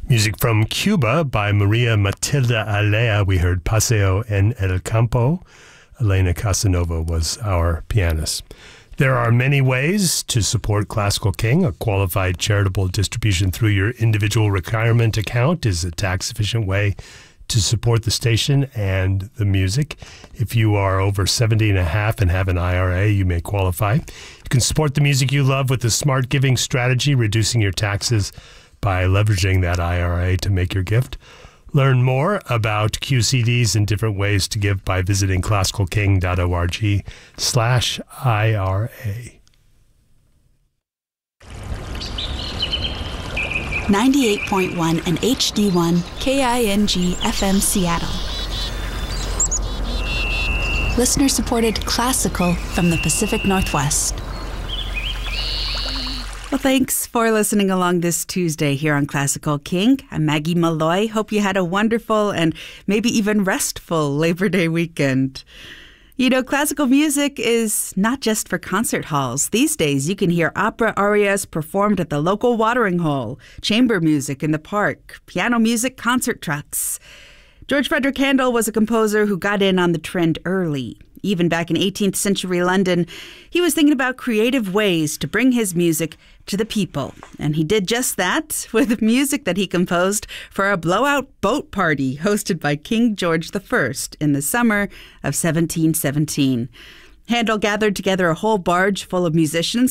Music from Cuba by Maria Matilda Alea. We heard Paseo en el Campo. Elena Casanova was our pianist. There are many ways to support Classical King. A qualified charitable distribution through your individual retirement account is a tax-efficient way to support the station and the music. If you are over 70 and a half and have an IRA, you may qualify. You can support the music you love with the Smart Giving strategy, reducing your taxes by leveraging that IRA to make your gift. Learn more about QCDs and different ways to give by visiting classicalking.org/IRA. 98.1 and HD1 KING FM Seattle. Listener-supported classical from the Pacific Northwest. Well, thanks for listening along this Tuesday here on Classical King. I'm Maggie Malloy. Hope you had a wonderful and maybe even restful Labor Day weekend. You know, classical music is not just for concert halls. These days, you can hear opera arias performed at the local watering hole, chamber music in the park, piano music concert trucks. George Frederick Handel was a composer who got in on the trend early. Even back in 18th century London, he was thinking about creative ways to bring his music to the people. And he did just that with music that he composed for a blowout boat party hosted by King George I in the summer of 1717. Handel gathered together a whole barge full of musicians